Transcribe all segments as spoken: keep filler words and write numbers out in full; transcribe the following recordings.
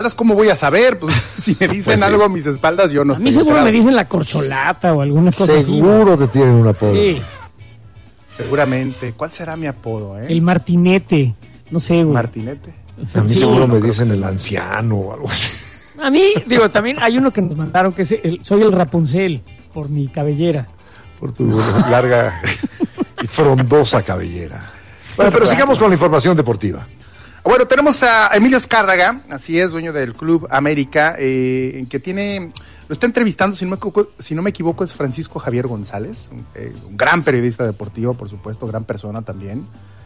espaldas, ¿cómo voy a saber? Pues si me dicen pues sí. algo a mis espaldas, yo no a estoy mí seguro enterado. me dicen la corcholata o alguna cosa así. Seguro te tienen un apodo. Sí. Seguramente. ¿Cuál será mi apodo, eh? El Martinete. No sé, güey. ¿Martinete? A mí sí, seguro no me dicen el anciano o algo así. A mí, digo, también hay uno que nos mandaron que es el, soy el Rapunzel por mi cabellera. Por tu larga y frondosa cabellera. Bueno, pero sigamos con la información deportiva. Bueno, tenemos a Emilio Azcárraga, así es, dueño del Club América, eh, que tiene, lo está entrevistando, si no me equivoco, si no me equivoco es Francisco Javier González, un, eh, un gran periodista deportivo, por supuesto, gran persona también,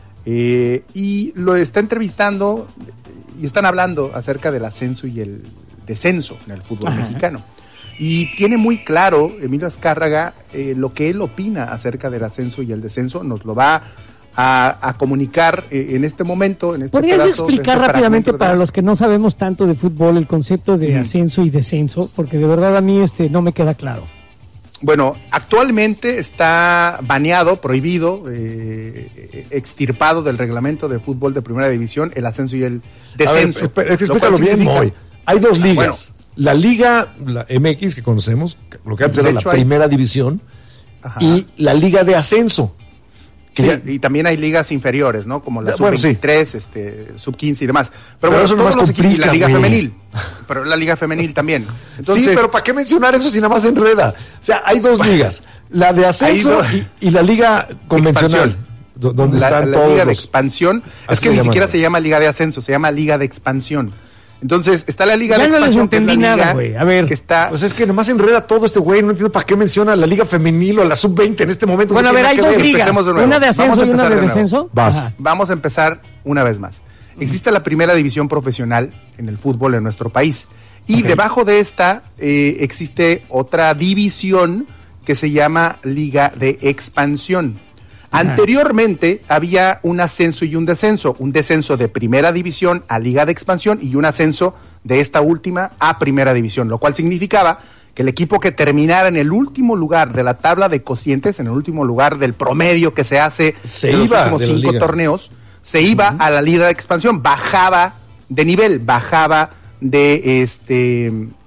eh, y lo está entrevistando y están hablando acerca del ascenso y el descenso en el fútbol Ajá. mexicano. Y tiene muy claro, Emilio Azcárraga, eh, lo que él opina acerca del ascenso y el descenso, nos lo va a, a comunicar eh, en este momento. En este ¿Podrías pedazo, explicar este rápidamente para los que no sabemos tanto de fútbol el concepto de mm. ascenso y descenso? Porque de verdad a mí este no me queda claro. Bueno, actualmente está baneado, prohibido, eh, extirpado del reglamento de fútbol de primera división el ascenso y el descenso. A ver, explícalo bien, Moy. Hay dos ligas. Ah, bueno. La Liga, la M X que conocemos, lo que antes era la hay... primera división, Ajá. y la Liga de ascenso. Sí, ya... y también hay ligas inferiores, ¿no? Como la bueno, sub veintitrés, sí. este, sub quince y demás. Pero, pero bueno, eso todos los equipos, y la Liga wey. femenil. Pero la Liga femenil también. Entonces, sí, pero ¿para qué mencionar eso si nada más enreda? O sea, hay dos ligas. La de ascenso dos... y, y la Liga convencional. Donde la, están la todos Liga los... de expansión. Es que ni llaman, siquiera wey. se llama Liga de ascenso, se llama Liga de expansión. Entonces, está la Liga ya de no expansión, les entendí que es la nada, liga güey. A ver. Que está... Pues es que nomás enreda todo este güey. No entiendo para qué menciona la Liga Femenil o la sub veinte en este momento. Bueno, a ver, hay dos ligas. De una de ascenso y una de, de descenso. Vas. Vamos a empezar una vez más. Existe la primera división profesional en el fútbol en nuestro país. Y okay. debajo de esta eh, existe otra división que se llama Liga de Expansión. Anteriormente había un ascenso y un descenso, un descenso de primera división a Liga de Expansión y un ascenso de esta última a primera división, lo cual significaba que el equipo que terminara en el último lugar de la tabla de cocientes, en el último lugar del promedio que se hace se en los iba últimos cinco liga. torneos, se iba uh-huh. a la Liga de Expansión, bajaba de nivel, bajaba de este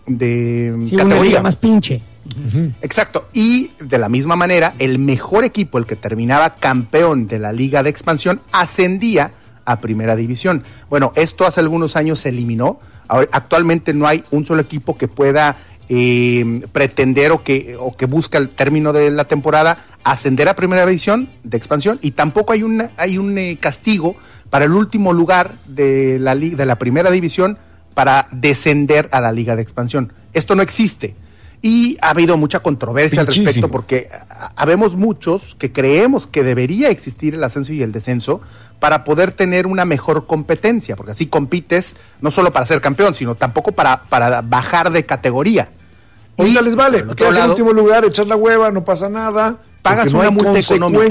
de sí, categoría. Una liga más pinche. Uh-huh. Exacto, y de la misma manera el mejor equipo, el que terminaba campeón de la Liga de Expansión, ascendía a primera división. Bueno, esto hace algunos años se eliminó. Ahora, actualmente no hay un solo equipo que pueda eh, pretender o que, o que busca el término de la temporada ascender a primera división de expansión, y tampoco hay, una, hay un eh, castigo para el último lugar de la, de la primera división para descender a la Liga de Expansión. Esto no existe. Y ha habido mucha controversia Pinchísimo. al respecto porque habemos muchos que creemos que debería existir el ascenso y el descenso para poder tener una mejor competencia, porque así compites no solo para ser campeón, sino tampoco para, para bajar de categoría. Y ya les vale, quedas en último lugar, echas la hueva, no pasa nada. Pagas no una multa económica.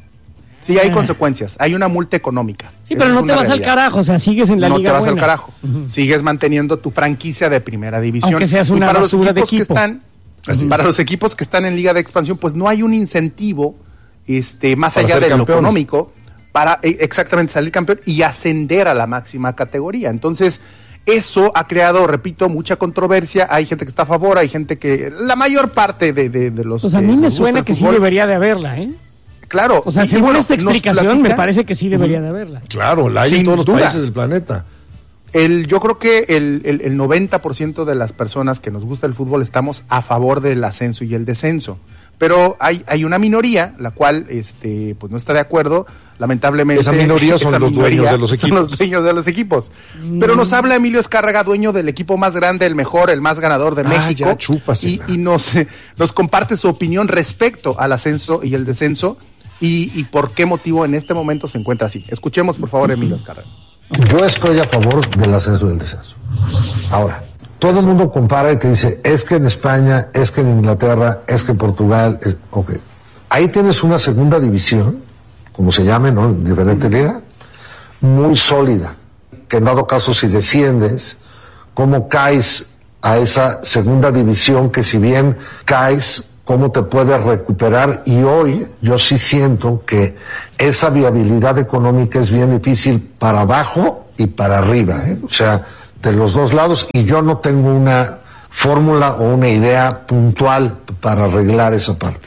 Sí, hay ah. consecuencias, hay una multa económica. Sí, pero Esa no te vas realidad. al carajo, o sea, sigues en la no liga No te vas buena. al carajo, uh-huh. sigues manteniendo tu franquicia de primera división. Aunque seas una y para los equipos de equipo. que están, uh-huh. para los equipos que están en Liga de Expansión, pues no hay un incentivo este, más para allá de campeones. lo económico para eh, exactamente salir campeón y ascender a la máxima categoría. Entonces, eso ha creado, repito, mucha controversia. Hay gente que está a favor, hay gente que... La mayor parte de, de, de los... Pues a mí me suena que fútbol, sí debería de haberla, ¿eh? Claro. O sea, según bueno, esta explicación, platica, me parece que sí debería de haberla. Claro, la hay en todos los duda. países del planeta. El, yo creo que el, el, el noventa por ciento de las personas que nos gusta el fútbol estamos a favor del ascenso y el descenso. Pero hay, hay una minoría, la cual este, pues no está de acuerdo, lamentablemente. Esa minoría son esa los minoría dueños de los equipos. Son los dueños de los equipos. Mm. Pero nos habla Emilio Azcárraga, dueño del equipo más grande, el mejor, el más ganador de ah, México. Ya, y y nos, nos comparte su opinión respecto al ascenso y el descenso y, y por qué motivo en este momento se encuentra así. Escuchemos, por favor, Emilio Azcárraga. Yo estoy a favor del ascenso y del descenso. Ahora, todo el mundo compara y que dice, es que en España, es que en Inglaterra, es que en Portugal, es... ok. Ahí tienes una segunda división, como se llame, ¿no? Diferente liga, muy sólida, que en dado caso si desciendes, ¿cómo caes a esa segunda división que si bien caes, cómo te puedes recuperar? Y hoy yo sí siento que esa viabilidad económica es bien difícil para abajo y para arriba, ¿eh? O sea, de los dos lados, y yo no tengo una fórmula o una idea puntual para arreglar esa parte.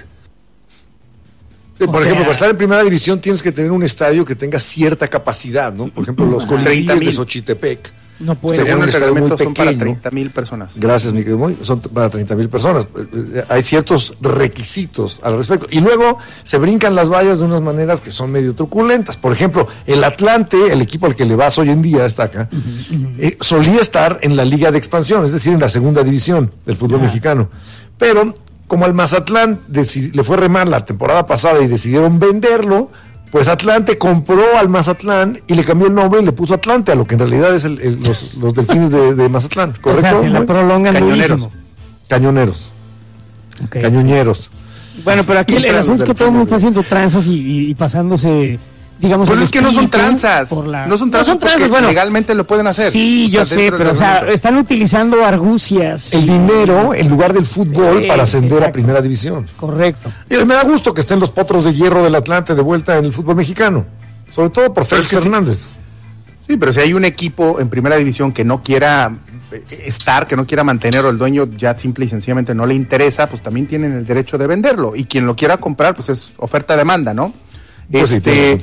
Sí, por o ejemplo, sea, para estar en primera división tienes que tener un estadio que tenga cierta capacidad, ¿no? Por ejemplo, los Colibríes de Xochitepec. No puede. Según el reglamento son para treinta mil personas. Gracias, mi querido Moy. Son para treinta mil personas. Hay ciertos requisitos al respecto. Y luego se brincan las vallas de unas maneras que son medio truculentas. Por ejemplo, el Atlante, el equipo al que le vas hoy en día, está acá, uh-huh, uh-huh. Eh, solía estar en la Liga de Expansión, es decir, en la segunda división del fútbol ah. mexicano. Pero como al Mazatlán decid- le fue re mal la temporada pasada y decidieron venderlo, pues Atlante compró al Mazatlán y le cambió el nombre y le puso Atlante, a lo que en realidad es el, el, los, los delfines de, de Mazatlán, ¿correcto? O sea, se la prolongan Cañoneros. Cañoneros. Okay. Cañoneros. Bueno, pero aquí el, el asunto es que todo el mundo está haciendo tranzas y, y, y pasándose, digamos... Pues es que no son tranzas, la... no son tranzas, no son tranzas bueno, legalmente lo pueden hacer. Sí, yo sé, pero o sea, están utilizando argucias. El y... dinero en lugar del fútbol sí, para ascender exacto. a primera división. Correcto. Y me da gusto que estén los potros de hierro del Atlante de vuelta en el fútbol mexicano, sobre todo por Félix Fernández. Sí. sí, pero si hay un equipo en primera división que no quiera estar, que no quiera mantener, o el dueño ya simple y sencillamente no le interesa, pues también tienen el derecho de venderlo. Y quien lo quiera comprar, pues es oferta-demanda, ¿no? Pues este... Sí,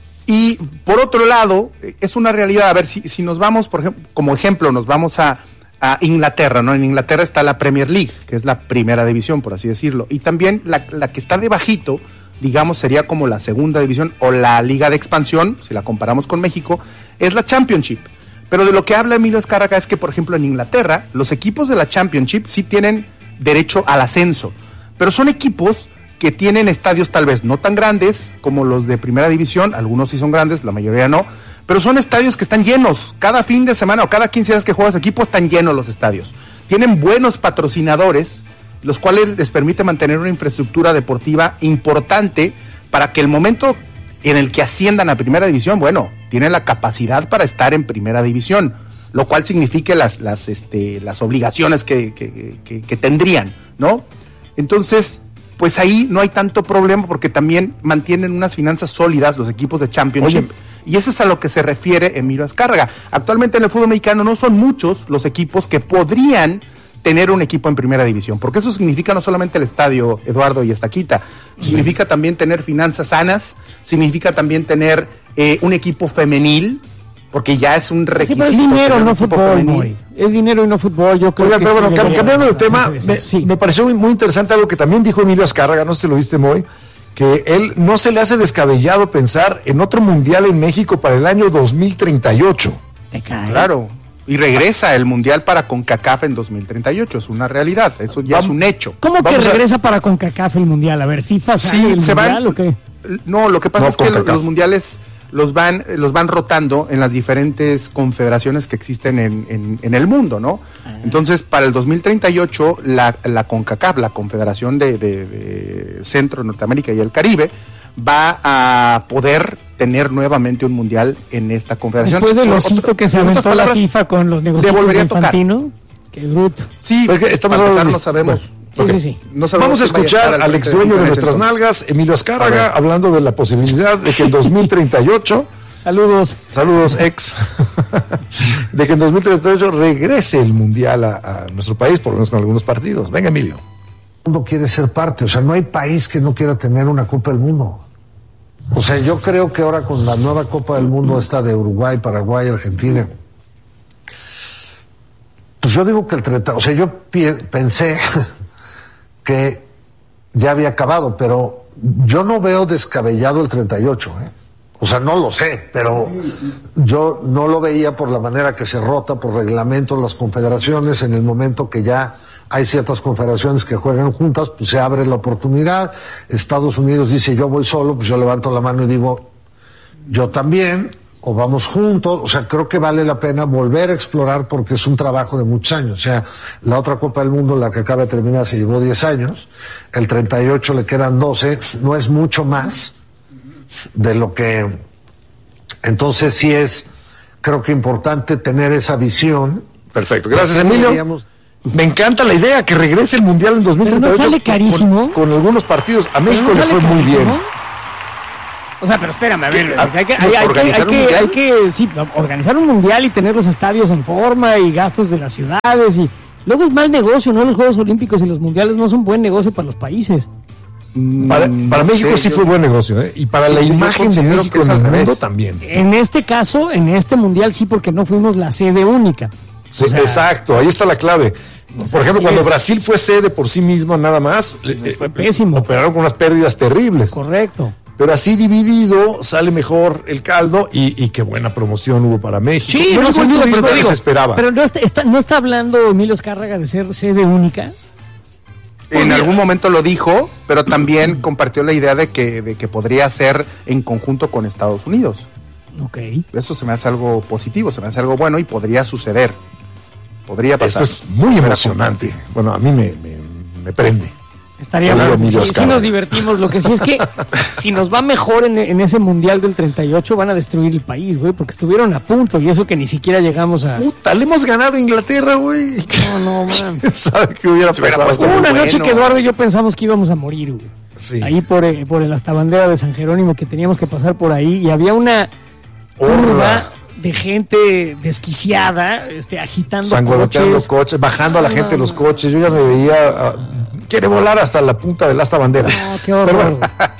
y por otro lado, es una realidad, a ver, si, si nos vamos, por ejemplo, como ejemplo, nos vamos a, a Inglaterra, ¿no? En Inglaterra está la Premier League, que es la primera división, por así decirlo, y también la, la que está debajito, digamos, sería como la segunda división, o la Liga de Expansión, si la comparamos con México, es la Championship. Pero de lo que habla Emilio Azcárraga es que, por ejemplo, en Inglaterra, los equipos de la Championship sí tienen derecho al ascenso, pero son equipos que tienen estadios tal vez no tan grandes como los de primera división, algunos sí son grandes, la mayoría no, pero son estadios que están llenos, cada fin de semana o cada quince días que juega su equipo están llenos los estadios. Tienen buenos patrocinadores, los cuales les permite mantener una infraestructura deportiva importante para que el momento en el que asciendan a primera división, bueno, tienen la capacidad para estar en primera división, lo cual significa las, las, este, las obligaciones que, que, que, que tendrían, ¿no? Entonces, pues ahí no hay tanto problema porque también mantienen unas finanzas sólidas los equipos de Championship. Oye. Y eso es a lo que se refiere Emilio Azcárraga. Actualmente en el fútbol mexicano no son muchos los equipos que podrían tener un equipo en primera división, porque eso significa no solamente el estadio Eduardo y Estaquita, significa también tener finanzas sanas, significa también tener eh, un equipo femenil, porque ya es un requisito. Sí, pero es dinero, no fútbol, muy. Es dinero y no fútbol, yo creo. Oiga, que pero sí bueno, cambiando de tema, me, sí. me pareció muy, muy interesante algo que también dijo Emilio Azcárraga, no sé si lo viste, Moy, que él no se le hace descabellado pensar en otro mundial en México para el año dos mil treinta y ocho. Te cae. Claro, y regresa el mundial para CONCACAF en dos mil treinta y ocho, es una realidad, eso ya Vamos, es un hecho. ¿Cómo que regresa a... para CONCACAF el mundial? A ver, ¿FIFA sale sí, el se mundial van, o qué? No, lo que pasa no, es que CONCACAF. los mundiales los van los van rotando en las diferentes confederaciones que existen en, en, en el mundo, ¿no? Ah. Entonces, para el dos mil treinta y ocho, la, la CONCACAF, la Confederación de, de, de Centro, Norteamérica y el Caribe, va a poder tener nuevamente un mundial en esta confederación. Después del osito que se aventó la FIFA con los negocios de Infantino, qué bruto. Sí, estamos a empezar, no sabemos. Bueno. Sí, okay. sí, sí. No Vamos a escuchar al ex dueño de nuestras entonces. nalgas, Emilio Azcárraga, hablando de la posibilidad de que en dos mil treinta y ocho, saludos, saludos ex, de que en dos mil treinta y ocho regrese el mundial a, a nuestro país, por lo menos con algunos partidos. Venga, Emilio. El mundo quiere ser parte, o sea, no hay país que no quiera tener una Copa del Mundo. O sea, yo creo que ahora con la nueva Copa del Mundo, esta de Uruguay, Paraguay, Argentina, pues yo digo que el treinta, o sea, yo pi- pensé que ya había acabado, pero yo no veo descabellado el treinta y ocho, ¿eh? O sea, no lo sé, pero yo no lo veía por la manera que se rota por reglamento las confederaciones. En el momento que ya hay ciertas confederaciones que juegan juntas, pues se abre la oportunidad. Estados Unidos dice, yo voy solo, pues yo levanto la mano y digo, yo también, o vamos juntos. O sea, creo que vale la pena volver a explorar porque es un trabajo de muchos años. O sea, la otra Copa del Mundo, la que acaba de terminar, se llevó diez años, el treinta y ocho le quedan doce, no es mucho más de lo que... Entonces sí es, creo que importante tener esa visión. Perfecto, gracias Emilio. Digamos, me encanta la idea que regrese el Mundial en dos mil treinta y ocho. ¿No sale carísimo? Con, con algunos partidos. A México ¿No le fue carísimo? muy bien. O sea, pero espérame, a ver, hay que, no, hay, hay que, ¿organizar hay un que, mundial? hay que sí, organizar un mundial y tener los estadios en forma y gastos de las ciudades y luego es mal negocio, ¿no? Los Juegos Olímpicos y los mundiales no son buen negocio para los países. Para, para No México sé, sí yo- fue buen negocio, ¿eh? Y para Sí, la yo imagen de considero México que es en el al mundo revés. también. En este caso, en este mundial sí, porque no fuimos la sede única. Sí, O sea, exacto, ahí está la clave. Por ejemplo, así cuando es. Brasil fue sede por sí mismo nada más, eh, fue eh, pésimo. operaron con unas pérdidas terribles. Correcto. Pero así dividido sale mejor el caldo y, y qué buena promoción hubo para México. Sí, Yo no, digo, sin el duda, turismo pero te digo, que se esperaba. Pero no está, está- no está hablando Emilio Azcárraga de ser sede única. En algún momento lo dijo, pero también compartió la idea de que, de que podría ser en conjunto con Estados Unidos. Ok. Eso se me hace algo positivo, se me hace algo bueno y podría suceder. Podría Esto pasar. es muy emocionante. Bueno, a mí me, me, me prende. Estaría Claro, bueno. Emilio Sí, sí Azcárraga. nos divertimos. Lo que sí es que si nos va mejor en, en ese mundial del treinta y ocho van a destruir el país, güey, porque estuvieron a punto y eso que ni siquiera llegamos a... Puta, le hemos ganado a Inglaterra, güey. No, no, man. ¿Quién sabe qué hubiera Se hubiera pasado? puesto Hubo una bueno. noche que Eduardo y yo pensamos que íbamos a morir, güey. Sí. Ahí por, eh, por el hasta bandera de San Jerónimo, que teníamos que pasar por ahí y había una Horda. turba de gente desquiciada, este, agitando Sangoloteando coches. coches, bajando a la No, gente de no, los no. coches. Yo ya me veía. ah, quiere volar hasta la punta del asta bandera. No, qué horror. Pero bueno,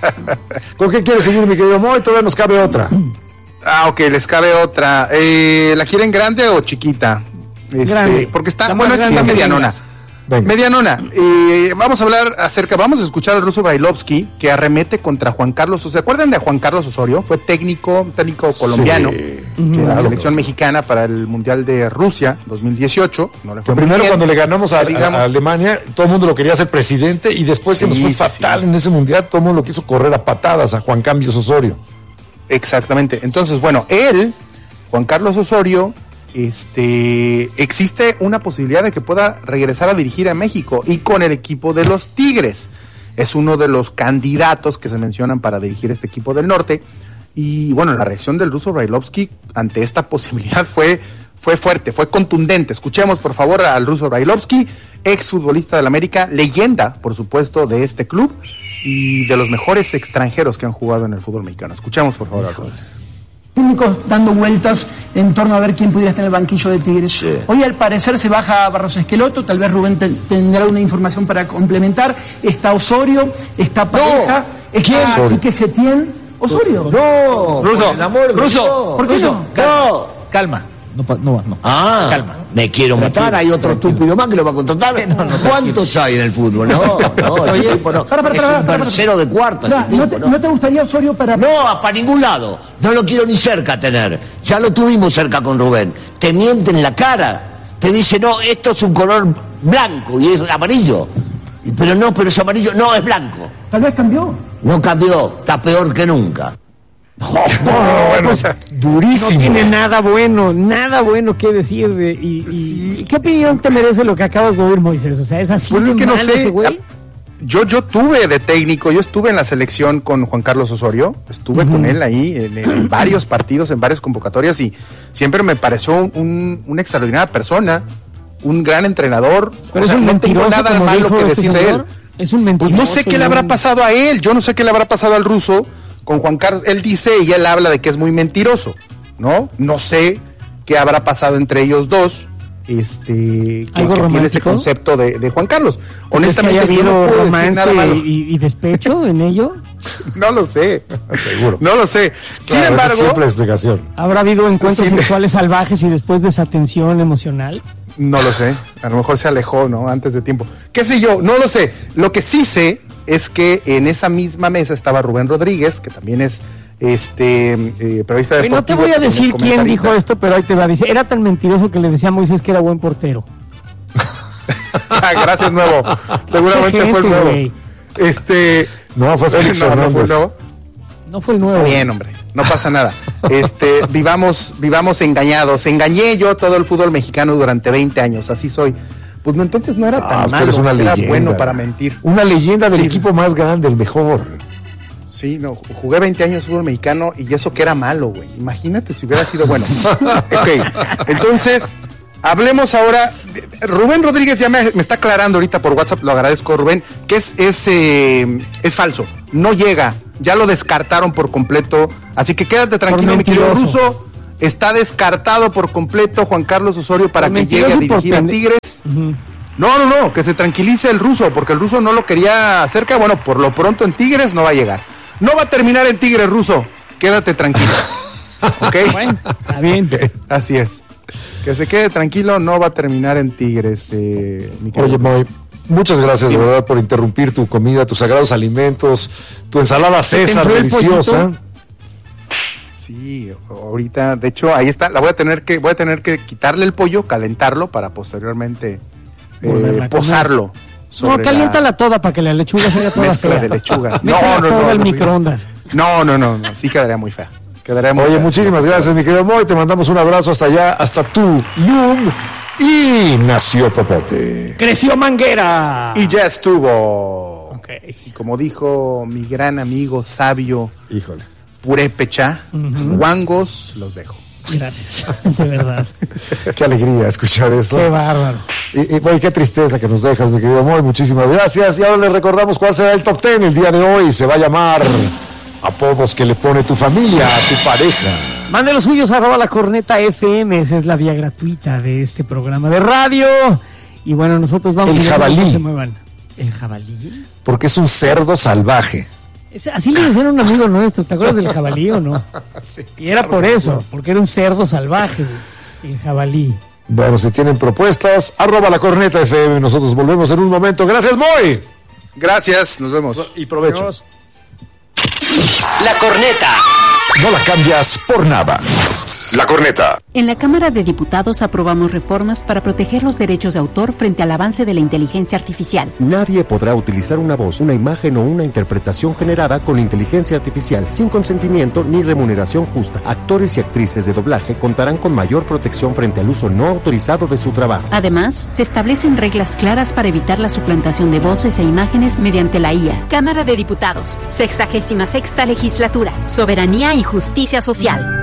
¿con qué quieres seguir, mi querido Moy? Todavía nos cabe otra. Ah, ok, les cabe otra. Eh, ¿La quieren grande o chiquita? Este, Grande. Porque está, La bueno, más esa está grande que medianona. tengas. Venga. Medianona. Eh, vamos a hablar acerca, vamos a escuchar al ruso Brailovsky que arremete contra Juan Carlos. ¿Se acuerdan de Juan Carlos Osorio? Fue técnico, técnico colombiano Sí, de la claro. selección mexicana para el Mundial de Rusia dos mil dieciocho. No le Que fue muy primero bien, cuando le ganamos a, que digamos. a Alemania, todo el mundo lo quería hacer presidente y después que Sí, nos fue sí, fatal sí. en ese mundial, todo el mundo lo quiso correr a patadas a Juan Cambios Osorio. Exactamente. Entonces, bueno, él, Juan Carlos Osorio, este, existe una posibilidad de que pueda regresar a dirigir a México y con el equipo de los Tigres. Es uno de los candidatos que se mencionan para dirigir este equipo del norte. Y bueno, la reacción del ruso Brailovsky ante esta posibilidad fue, fue fuerte, fue contundente. Escuchemos por favor al ruso Brailovsky, exfutbolista del América, leyenda, por supuesto, de este club y de los mejores extranjeros que han jugado en el fútbol mexicano. Escuchemos por favor al ruso. Técnicos dando vueltas en torno a ver quién pudiera estar en el banquillo de Tigres. Hoy al parecer se baja Barros Esqueloto, tal vez Rubén te- tendrá una información para complementar. Está Osorio, está Pareja, está Osorio? Quique Setién. Osorio. No, Ruso, por el amor de Ruso, Dios. ¿Por qué Ruso, no? calma, calma. No, pa- no, no. Ah, Calma. me quiero matar, hay otro estúpido más que lo va a contratar. No, no, ¿Cuántos hay en el fútbol? No, no, el Oye, tipo no. para, para, es para, un para, para. tercero de cuarta. Pará, ese ¿no, tipo, te, ¿No te gustaría Osorio para.? No, para ningún lado. No lo quiero ni cerca tener. Ya lo tuvimos cerca con Rubén. Te miente en la cara. Te dice, no, esto es un color blanco y es amarillo. Y- Pero no, pero es amarillo. No, es blanco. Tal vez cambió. No cambió. Está peor que nunca. bueno, pues, durísimo. No tiene nada bueno, nada bueno que decir. De, y, y- Sí. ¿Qué opinión te merece lo que acabas de oír, Moisés? O sea, es así Pues de es que no malo sé. ese güey. Yo, yo tuve de técnico, yo estuve en la selección con Juan Carlos Osorio, estuve con él ahí en, en varios partidos, en varias convocatorias y siempre me pareció un, un- una extraordinaria persona, un gran entrenador. Pero O es sea, un no tengo mentiroso, nada como malo dijo que este decir de él. señor. Es un Pues mentiroso. no sé qué le habrá un- pasado a él, yo no sé qué le habrá pasado al ruso con Juan Carlos. Él dice y él habla de que es muy mentiroso, ¿no? No sé qué habrá pasado entre ellos dos, este, que, ¿Algo que tiene ese romántico? concepto de, de Juan Carlos. ¿Crees que Honestamente, haya yo no habido puedo decir romance nada malo. y, y despecho en ello? No lo sé, Seguro. no lo sé. Sin Claro, esa es embargo, siempre la explicación. ¿Habrá habido encuentros Sí. sexuales salvajes y después desatención emocional? no lo sé. A lo mejor se alejó, ¿no? Antes de tiempo. ¿Qué sé yo? No lo sé. Lo que sí sé es que en esa misma mesa estaba Rubén Rodríguez, que también es este eh, periodista Oye, deportivo. no te voy a también es decir quién comentarista. dijo esto, pero ahí te va. Dice, era tan mentiroso que le decía a Moisés que era buen portero. Ah, gracias, nuevo. Seguramente Mucha fue el gente, nuevo. güey. Este. No, fue Félix no, no fue Hernández. el nuevo. No fue el nuevo. Está bien, hombre, no pasa nada. Este, vivamos, vivamos engañados. Engañé yo todo el fútbol mexicano durante veinte años, así soy. Pues no, entonces no era Ah, tan usted malo, es una era leyenda. bueno para mentir. Una leyenda del Sí. equipo más grande, el mejor. Sí, no, jugué veinte años fútbol mexicano y eso que era malo, güey. Imagínate si hubiera sido bueno. Ok, entonces, hablemos ahora. de- Rubén Rodríguez ya me, me está aclarando ahorita por WhatsApp, lo agradezco, Rubén, que es, es, eh, es falso. No llega ya lo descartaron por completo. Así que quédate tranquilo, mi querido Ruso. Está descartado por completo Juan Carlos Osorio para que llegue a dirigir a Tigres. Uh-huh. No, no, no, que se tranquilice el Ruso, porque el Ruso no lo quería cerca. Bueno, por lo pronto en Tigres no va a llegar. No va a terminar en Tigres, Ruso. Quédate tranquilo. ¿Ok? Bueno, está bien. Así es. Que se quede tranquilo, no va a terminar en Tigres. Eh, mi Oye, Moy, muchas gracias, sí, de verdad, por interrumpir tu comida, tus sagrados alimentos, tu ensalada César deliciosa. Sí, ahorita, de hecho, ahí está. La voy a tener que, voy a tener que quitarle el pollo, calentarlo para posteriormente eh, posarlo. No, caliéntala la... toda para que la lechuga sea toda mezcla fea. de lechugas. No, no, no. Todo no, el no, microondas. No, no, no, no, sí quedaría muy fea. Quedaría muy Oye, fea. muchísimas gracias, mi querido Moy. Te mandamos un abrazo hasta allá, hasta tu Lum. Y nació Popote. Creció Manguera. Y ya estuvo. Okay. Y como dijo mi gran amigo sabio, híjole, Purépecha, uh-huh. guangos los dejo. Gracias, de verdad. Qué alegría escuchar eso. Qué bárbaro. Y, y bueno, qué tristeza que nos dejas, mi querido Moy. Muchísimas gracias. Y ahora les recordamos cuál será el top ten el día de hoy. Se va a llamar apodos que le pone tu familia a tu pareja. Mande los suyos, arroba la corneta F M. Esa es la vía gratuita de este programa de radio. Y bueno, nosotros vamos el a jabalí. Que se muevan. ¿El jabalí? Porque es un cerdo salvaje. Es, así le decían a un amigo nuestro, ¿te acuerdas del jabalí o no? Sí, y era claro, por eso, porque era un cerdo salvaje, el jabalí. Bueno, si tienen propuestas, arroba la corneta F M. Nosotros volvemos en un momento. Gracias, Moy. Gracias, nos vemos. Y provecho. Adiós. La corneta. No la cambias por nada. La corneta. En la Cámara de Diputados aprobamos reformas para proteger los derechos de autor frente al avance de la inteligencia artificial. Nadie podrá utilizar una voz, una imagen o una interpretación generada con inteligencia artificial sin consentimiento ni remuneración justa. Actores y actrices de doblaje contarán con mayor protección frente al uso no autorizado de su trabajo. Además, se establecen reglas claras para evitar la suplantación de voces e imágenes mediante la I A. Cámara de Diputados, sexagésima sexta legislatura, soberanía y justicia social.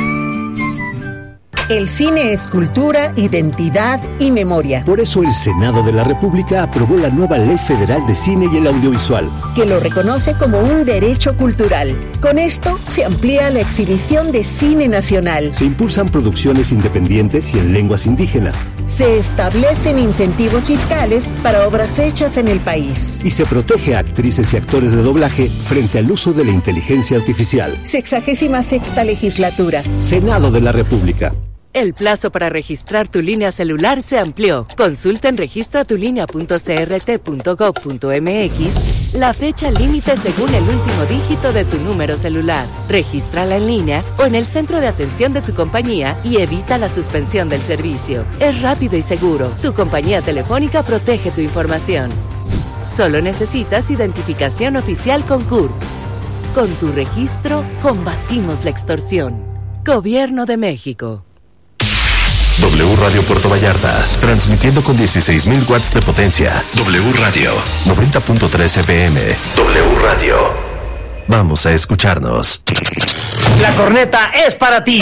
El cine es cultura, identidad y memoria. Por eso el Senado de la República aprobó la nueva Ley Federal de Cine y el Audiovisual, que lo reconoce como un derecho cultural. Con esto se amplía la exhibición de cine nacional. Se impulsan producciones independientes y en lenguas indígenas. Se establecen incentivos fiscales para obras hechas en el país. Y se protege a actrices y actores de doblaje frente al uso de la inteligencia artificial. Sexagésima sexta legislatura. Senado de la República. El plazo para registrar tu línea celular se amplió. Consulta en registra tu línea punto c r t punto gov punto m x la fecha límite según el último dígito de tu número celular. Regístrala en línea o en el centro de atención de tu compañía y evita la suspensión del servicio. Es rápido y seguro. Tu compañía telefónica protege tu información. Solo necesitas identificación oficial con C U R P. Con tu registro, combatimos la extorsión. Gobierno de México. W Radio Puerto Vallarta, transmitiendo con dieciséis mil watts de potencia. W Radio, noventa punto tres F M. W Radio. Vamos a escucharnos. La corneta es para ti.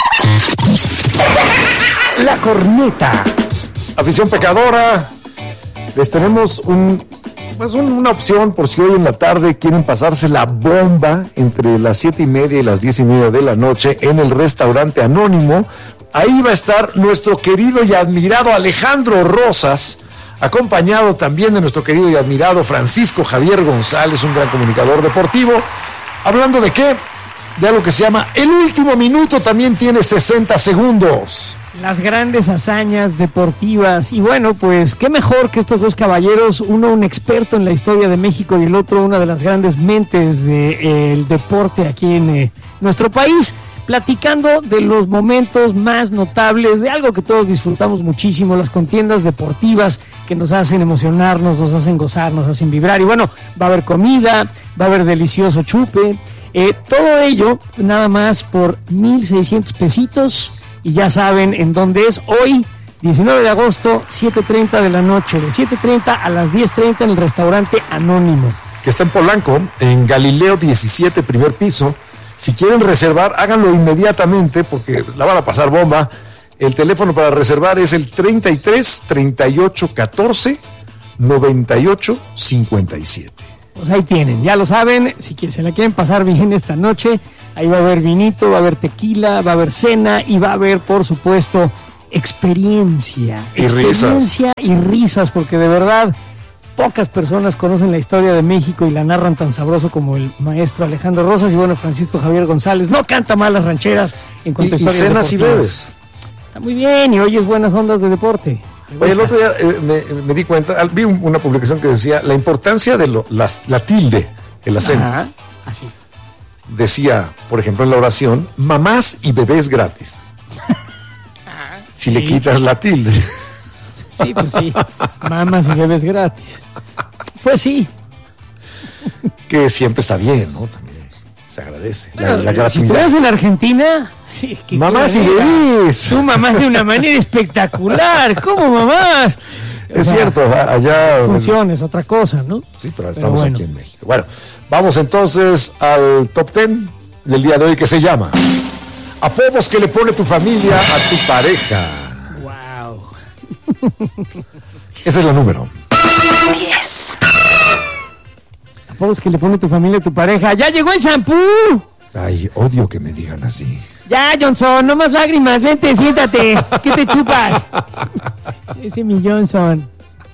La corneta. Afición pecadora, les tenemos un, pues un, una opción por si hoy en la tarde quieren pasarse la bomba entre las siete y media y las diez y media de la noche en el restaurante Anónimo. Ahí va a estar nuestro querido y admirado Alejandro Rosas, acompañado también de nuestro querido y admirado Francisco Javier González, un gran comunicador deportivo. ¿Hablando de qué? De algo que se llama El Último Minuto, también tiene sesenta segundos. Las grandes hazañas deportivas. Y bueno, pues qué mejor que estos dos caballeros, uno un experto en la historia de México y el otro una de las grandes mentes del de, deporte aquí en eh, nuestro país, platicando de los momentos más notables, de algo que todos disfrutamos muchísimo, las contiendas deportivas que nos hacen emocionarnos, nos hacen gozar, nos hacen vibrar. Y bueno, va a haber comida, va a haber delicioso chupe, eh, todo ello nada más por mil seiscientos pesitos. Y ya saben en dónde es hoy, diecinueve de agosto, siete treinta de la noche, de siete treinta a las diez treinta en el restaurante Anónimo. Que está en Polanco, en Galileo diecisiete, primer piso. Si quieren reservar, háganlo inmediatamente porque la van a pasar bomba. El teléfono para reservar es el treinta y tres, treinta y ocho, catorce, noventa y ocho, cincuenta y siete. Pues ahí tienen, ya lo saben, si se la quieren pasar bien esta noche, ahí va a haber vinito, va a haber tequila, va a haber cena y va a haber, por supuesto, experiencia. Y experiencia risas. y risas, porque de verdad pocas personas conocen la historia de México y la narran tan sabroso como el maestro Alejandro Rosas y bueno, Francisco Javier González. No canta mal las rancheras en cuanto y, a historias y cenas deportivas. y bebes. Está muy bien y oyes buenas ondas de deporte. Oye, el otro día eh, me, me di cuenta, vi un, una publicación que decía la importancia de lo, las, la tilde, el acento. Ajá, así. Decía, por ejemplo, en la oración, mamás y bebés gratis. Si sí. le quitas la tilde. Sí, pues sí. Mamas y bebés gratis. Pues sí. Que siempre está bien, ¿no? También se agradece. Bueno, la, la si estuvieras en Argentina, sí, que mamás y bebés. Tú mamás de una manera espectacular. ¿Cómo mamás? Es o sea, cierto, allá. Función es otra cosa, ¿no? Sí, pero estamos pero bueno. aquí en México. Bueno, vamos entonces al top ten del día de hoy que se llama apodos que le pone tu familia a tu pareja. Wow. Esta es la número diez. Apodos que le pone tu familia a tu pareja. ¡Ya llegó el shampoo! Ay, odio que me digan así. Ya, Johnson, no más lágrimas. Vente, siéntate. ¿Qué te chupas? Ese mi Johnson.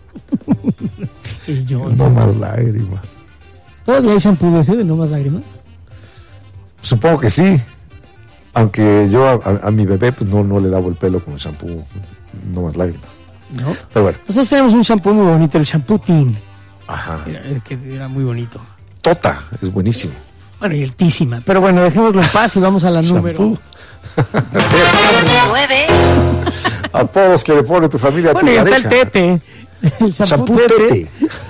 El Johnson. No más lágrimas. ¿Todavía hay shampoo de ese de no más lágrimas? Supongo que sí. Aunque yo a, a, a mi bebé pues no, no le lavo el pelo con shampoo, no más lágrimas. ¿No? Pero bueno. Nosotros tenemos un shampoo muy bonito, el shampoo Teen. Ajá. Era, que era muy bonito. Tota, es buenísimo. Bueno, y altísima. Pero bueno, dejémoslo en paz y vamos a la número nueve. Apodos que le pone tu familia a bueno, tu y pareja. está el tete. El shampoo, Shampoo tete. tete.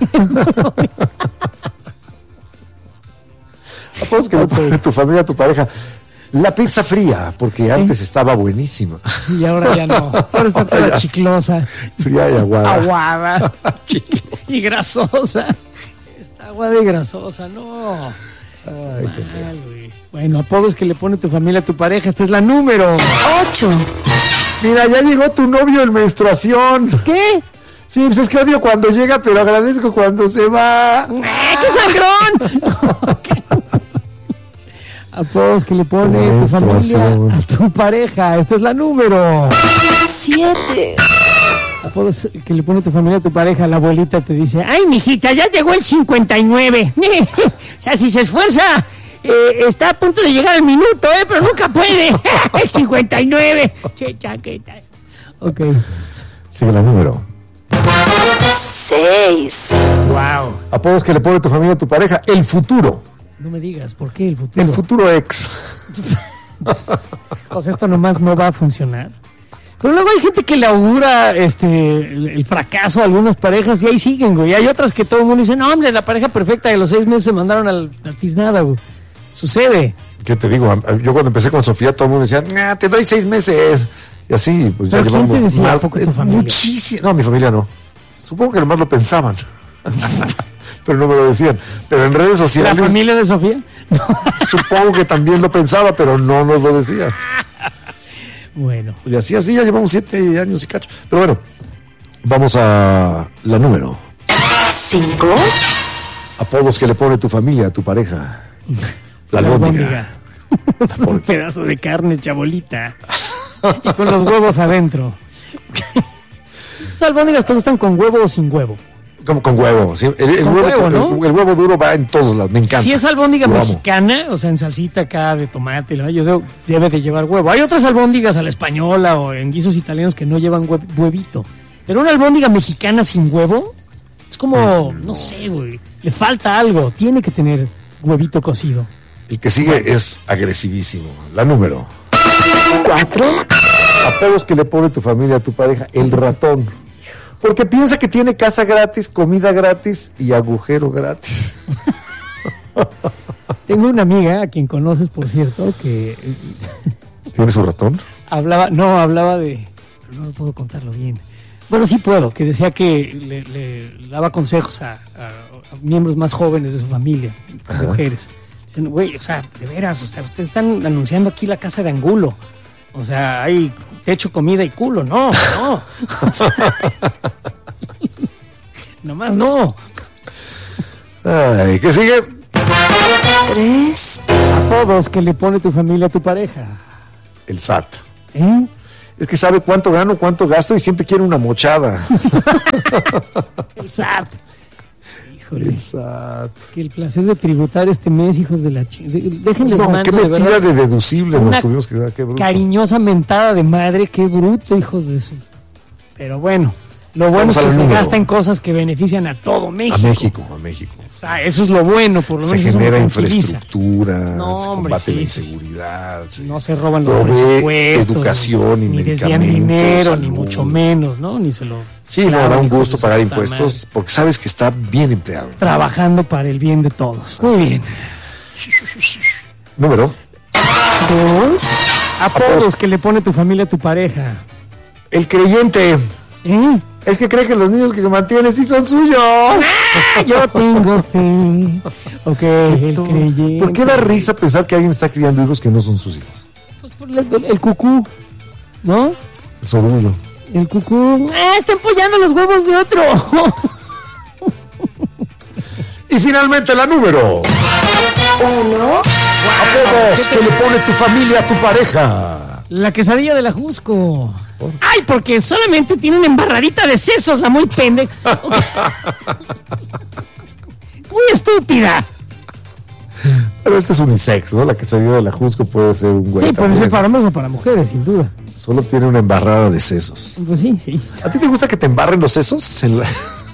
Apodos que le pone tu familia a tu pareja. La pizza fría, porque antes ¿Eh? estaba buenísima. Y ahora ya no. Ahora está toda ya. chiclosa. Fría y aguada. Aguada. Y grasosa. Está aguada y grasosa, no. Ay, mal, qué bueno, apodos que le pone tu familia a tu pareja. Esta es la número ocho. Mira, ya llegó tu novio en menstruación. ¿Qué? Sí, pues es que odio cuando llega, pero agradezco cuando se va. ¡Qué sangrón! Apodos que le pone tu familia a tu pareja. Esta es la número siete. Apodos que le pone tu familia a tu pareja. La abuelita te dice: ay, mijita, ya llegó el cincuenta y nueve. O sea, si se esfuerza, eh, está a punto de llegar el minuto, ¿eh? Pero nunca puede. El cincuenta y nueve. Che, chaqueta. Ok. Sigue la número seis. Wow. Apodos que le pone tu familia a tu pareja. El futuro. No me digas, ¿por qué el futuro? El futuro ex. O sea, esto nomás no va a funcionar. Pero luego hay gente que le augura este, el, el fracaso a algunas parejas y ahí siguen, güey. Hay otras que todo el mundo dice: no, hombre, la pareja perfecta de los seis meses se mandaron al, al tiznada, güey. Sucede. ¿Qué te digo? Yo cuando empecé con Sofía, todo el mundo decía: nah, te doy seis meses. Y así, pues ya ¿Pero quién llevamos te decía? más, ¿A poco tu familia? Muchísimo. No, mi familia no. Supongo que nomás lo pensaban. Pero no me lo decían. Pero en redes sociales. ¿La familia de Sofía? Supongo que también lo pensaba, pero no nos lo decían. Bueno. Y así, así, ya llevamos siete años y cacho. Pero bueno, vamos a la número cinco. Apodos que le pone tu familia a tu pareja. La albóndiga. Es un pedazo de carne, chabolita. Y con los huevos adentro. ¿Estas albóndigas te gustan con huevo o sin huevo? Como con huevo, sí. El, el, con huevo, huevo, ¿no? el, el huevo duro va en todos lados, me encanta. Si es albóndiga Lo mexicana, amo. O sea, en salsita acá de tomate, ¿no? Yo debo, debe de llevar huevo. Hay otras albóndigas a la española o en guisos italianos que no llevan hue- huevito. Pero una albóndiga mexicana sin huevo es como, no, no sé, güey, le falta algo. Tiene que tener huevito cocido. El que sigue bueno. es agresivísimo. La número cuatro. Apodos que le pone tu familia a tu pareja. El ratón. Porque piensa que tiene casa gratis, comida gratis y agujero gratis. Tengo una amiga, a quien conoces, por cierto, que... ¿Tiene su ratón? Hablaba, no, hablaba de... No, no puedo contarlo bien. Bueno, sí puedo, que decía que le, le daba consejos a, a, a miembros más jóvenes de su familia, a mujeres. Dicen, güey, o sea, de veras, o sea, ustedes están anunciando aquí la casa de Angulo. O sea, hay techo, comida y culo. No, no. O sea, nomás no. Ay, ¿qué sigue? Tres. Apodos que le pone tu familia a tu pareja. El S A T. ¿Eh? Es que sabe cuánto gano, cuánto gasto y siempre quiere una mochada. El S A T. Híjole. El S A T. Que el placer de tributar este mes, hijos de la chingada. Déjenles no, mando, qué de mentira verdad. de deducible Una nos tuvimos que dar, qué bruto. Cariñosa mentada de madre, qué bruto, hijos de su... Pero bueno, lo bueno Vamos es que al se número. gasta en cosas que benefician a todo México. A México, a México. O sea, eso es lo bueno, por lo Se menos eso me genera tranquiliza. infraestructura, No, se hombre, combate sí, la sí. inseguridad, se No se roban los provee presupuestos. educación y ni desvían medicamentos, dinero, salud. ni mucho menos, ¿no? Ni se lo... Sí, clavan, no, da un hijos gusto de su pagar puta impuestos madre. porque sabes que está bien empleado. Trabajando para el bien de todos. Muy bien. Número. Dos. Apodos que le pone tu familia a tu pareja. El creyente. ¿Eh? Es que cree que los niños que mantienes sí son suyos. Ah, yo tengo fe. Ok, el creyente. ¿Por qué da risa pensar que alguien está criando hijos que no son sus hijos? Pues por el, el, el cucú, ¿no? El sorullo. El cucú. ¡Ah, está empollando los huevos de otro! Y finalmente la número. Uno. Apodos que le pone tu familia a tu pareja. La quesadilla de la Jusco. Ay, porque solamente tiene una embarradita de sesos, la muy pendeja. Muy estúpida. Pero este es unisex, ¿no? La quesadilla de la Jusco puede ser un güey. Sí, puede ser para hombres o para mujeres, sin duda. Solo tiene una embarrada de sesos. Pues sí, sí. ¿A ti te gusta que te embarren los sesos? En la...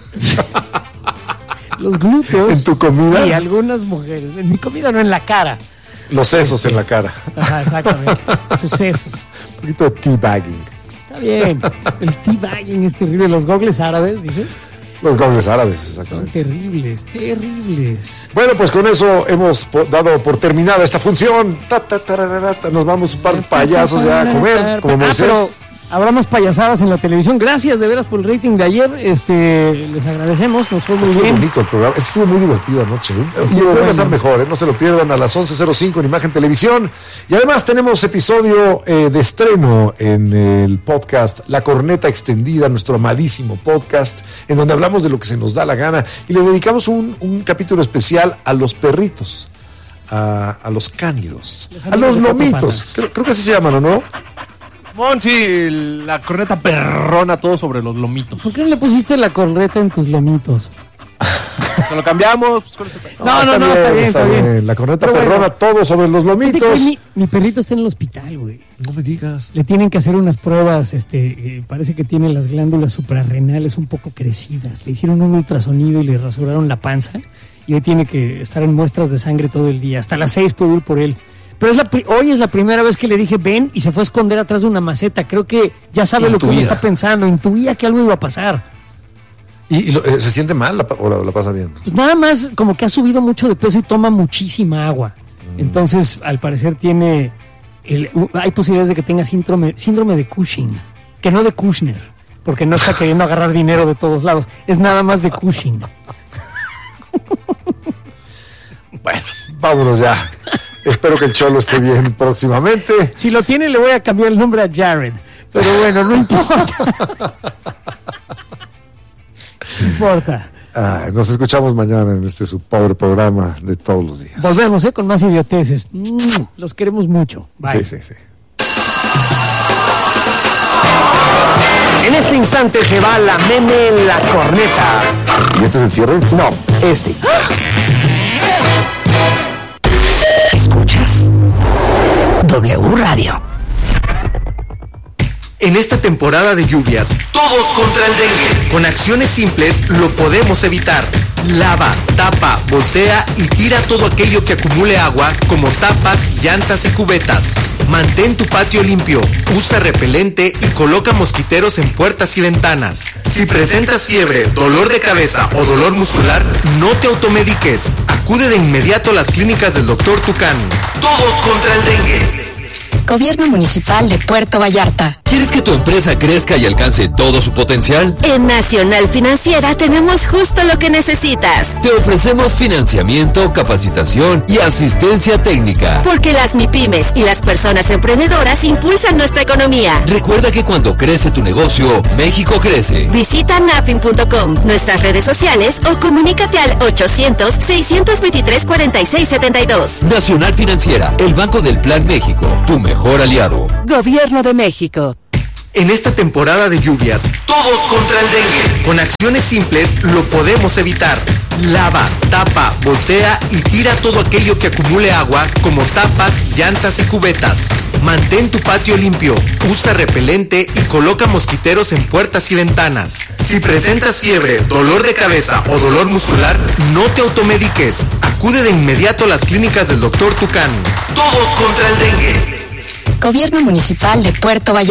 Los glúteos. ¿En tu comida? Sí, algunas mujeres. En mi comida no, en la cara. Los sesos en la cara. Ajá, exactamente. Sus sesos. Un poquito de teabagging. Está bien. El teabagging es terrible. Los gogles árabes, dices. Los gogles árabes, Son exactamente. terribles, terribles. Bueno, pues con eso hemos po- dado por terminada esta función. Ta, ta, tararara, ta. Nos vamos un par de payasos ya a comer, como Ah, Moisés. pero habrá más payasadas en la televisión. Gracias de veras por el rating de ayer. Este, les agradecemos, nos fue muy Estuvo bien. bonito el programa. Es que estuvo muy divertido anoche. ¿eh? Y Estuvo puede bueno. estar mejor, ¿eh? No se lo pierdan a las once cero cinco en Imagen Televisión. Y además tenemos episodio eh, de estreno en el podcast La Corneta Extendida, nuestro amadísimo podcast, en donde hablamos de lo que se nos da la gana y le dedicamos un, un capítulo especial a los perritos, a, a los cánidos, Los a amigos los de cuatro lomitos. patas. Creo, creo que así se llaman, ¿o no? Mon, sí, la corneta perrona todo sobre los lomitos. ¿Por qué no le pusiste la corneta en tus lomitos? Se lo cambiamos. Pues, ¿cuál es el- No, no, no, está bien, está bien. La corneta Pero bueno. perrona, todo sobre los Fíjate que lomitos. Mi, mi perrito está en el hospital, güey. No me digas. Le tienen que hacer unas pruebas, este, eh, parece que tiene las glándulas suprarrenales un poco crecidas. Le hicieron un ultrasonido y le rasuraron la panza. Y hoy tiene que estar en muestras de sangre todo el día. Hasta las seis puedo ir por él. Pero es la pri- hoy es la primera vez que le dije ven y se fue a esconder atrás de una maceta. Creo que ya sabe lo que uno Intuía. está pensando. Intuía que algo iba a pasar. ¿Y, y lo- eh, se siente mal la pa- o la, la pasa bien? Pues nada más como que ha subido mucho de peso y toma muchísima agua. Mm. Entonces, al parecer tiene... el- u- hay posibilidades de que tenga síndrome, síndrome de Cushing. Que no de Kushner. Porque no está queriendo agarrar dinero de todos lados. Es nada más de Cushing. Bueno, vámonos ya. Espero que el Cholo esté bien próximamente. Si lo tiene, le voy a cambiar el nombre a Jared. Pero bueno, no importa. No importa. Ah, nos escuchamos mañana en este su pobre programa de todos los días. Volvemos, ¿eh? Con más idioteces. Mm, los queremos mucho. Bye. Sí, sí, sí. En este instante se va la meme en la corneta. ¿Y este es el cierre? No, este. Escuchas W Radio. En esta temporada de lluvias, todos contra el dengue. Con acciones simples lo podemos evitar. Lava, tapa, voltea y tira todo aquello que acumule agua, como tapas, llantas y cubetas. Mantén tu patio limpio, usa repelente y coloca mosquiteros en puertas y ventanas. Si presentas fiebre, dolor de cabeza o dolor muscular, no te automediques. Acude de inmediato a las clínicas del doctor Tucán. Todos contra el dengue. Gobierno Municipal de Puerto Vallarta. ¿Quieres que tu empresa crezca y alcance todo su potencial? En Nacional Financiera tenemos justo lo que necesitas. Te ofrecemos financiamiento, capacitación y asistencia técnica. Porque las MIPYMES y las personas emprendedoras impulsan nuestra economía. Recuerda que cuando crece tu negocio, México crece. Visita nafin punto com, nuestras redes sociales o comunícate al ochocientos, seiscientos veintitrés, cuarenta y seis setenta y dos. Nacional Financiera, el Banco del Plan México, tu mejor aliado. Gobierno de México. En esta temporada de lluvias, todos contra el dengue. Con acciones simples lo podemos evitar. Lava, tapa, voltea y tira todo aquello que acumule agua, como tapas, llantas y cubetas. Mantén tu patio limpio, usa repelente y coloca mosquiteros en puertas y ventanas. Si presentas fiebre, dolor de cabeza o dolor muscular, no te automediques. Acude de inmediato a las clínicas del doctor Tucán. Todos contra el dengue. Gobierno Municipal de Puerto Vallarta.